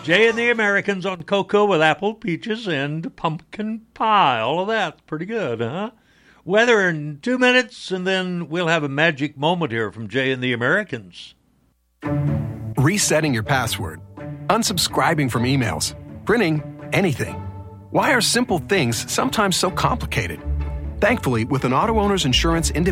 Jay and the Americans on cocoa with apple, peaches, and pumpkin pie. All of that. Pretty good, huh? Weather in 2 minutes, and then we'll have a magic moment here from Jay and the Americans. Resetting your password, unsubscribing from emails, printing anything. Why are simple things sometimes so complicated? Thankfully, with an auto owner's insurance